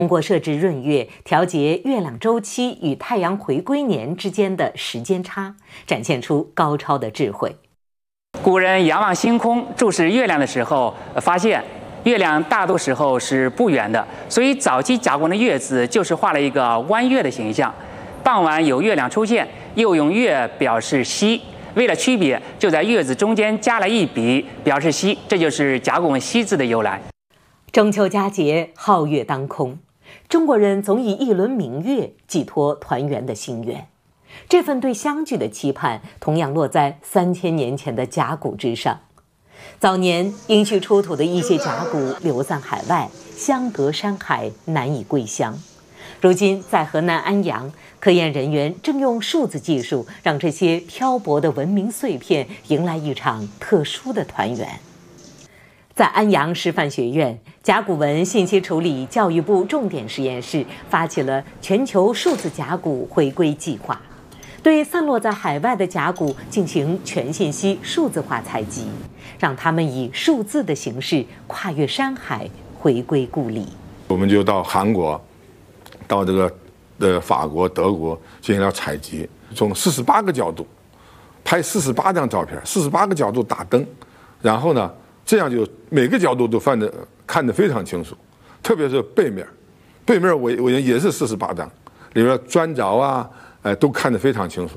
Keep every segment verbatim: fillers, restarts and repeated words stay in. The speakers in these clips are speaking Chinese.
通过设置闰月，调节月亮周期与太阳回归年之间的时间差，展现出高超的智慧。 古人仰望星空、注视月亮的时候，发现月亮大多时候是不圆的，所以早期甲骨文的月字就是画了一个弯月的形象。傍晚有月亮出现，又用月表示西，为了区别，就在月字中间加了一笔，表示西，这就是甲骨文西字的由来。 中秋佳节，皓月当空，中国人总以一轮明月寄托团圆的心愿。这份对相聚的期盼，同样落在三千年前的甲骨之上。早年殷墟出土的一些甲骨流散海外，相隔山海，难以归乡。如今在河南安阳，科研人员正用数字技术，让这些漂泊的文明碎片迎来一场特殊的团圆。在安阳师范学院，甲骨文信息处理教育部重点实验室发起了全球数字甲骨回归计划，对散落在海外的甲骨进行全信息数字化采集，让他们以数字的形式跨越山海，回归故里。 我们就到韩国，到这个呃法国、德国进行了采集，从四十八个角度拍四十八张照片，四十八个角度打灯，然后呢，这样就每个角度都翻得看得非常清楚，特别是背面，背面我我也是四十八张，里面砖凿啊。哎，都看得非常清楚。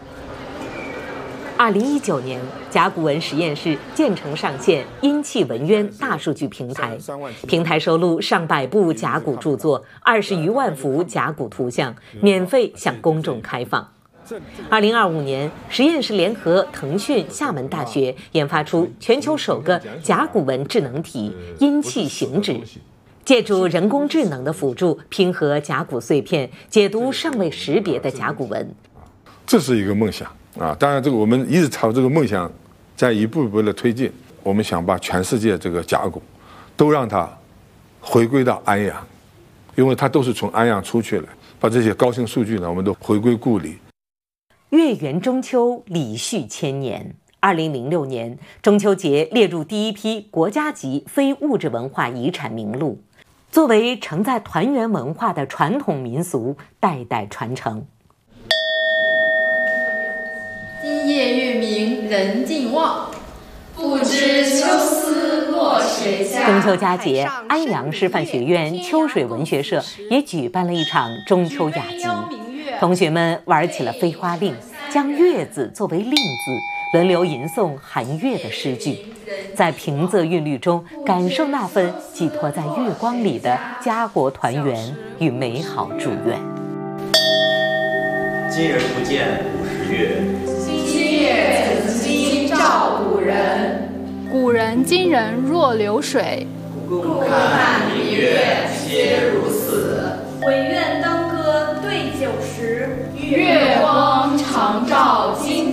二零一九年，甲骨文实验室建成上线阴气文渊大数据平台，平台收录上百部甲骨著作，二十余万幅甲骨图像，免费向公众开放。二零二五年，实验室联合腾讯、厦门大学研发出全球首个甲骨文智能体阴气形指。借助人工智能的辅助，拼合甲骨碎片，解读尚未识别的甲骨文。 这是一个梦想啊！当然，这个我们一直朝这个梦想在一步一步的推进。我们想把全世界这个甲骨都让它回归到安阳，因为它都是从安阳出去了。把这些高清数据呢，我们都回归故里。 月圆中秋，礼续千年。二零零六年，中秋节列入第一批国家级非物质文化遗产名录。作为承载团圆文化的传统民俗，代代传承。 今夜月明人尽望，不知秋思落谁家。 中秋佳节，安阳师范学院秋水文学社也举办了一场中秋雅集，同学们玩起了飞花令，将月字作为令字，轮流吟诵含月的诗句，在平仄韵律中感受那份寄托在月光里的家国团圆与美好祝愿。 今人不见五十月， 今夜曾经照古人。 古人今人若流水， 共看明月皆如此。 惟愿当歌对酒时， 月光常照今